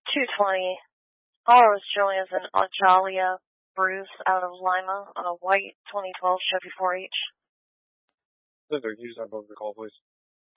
220. All I was showing is an Australia Bruce out of Lima on a white 2012 Chevy 4H. Use that boat to call, please.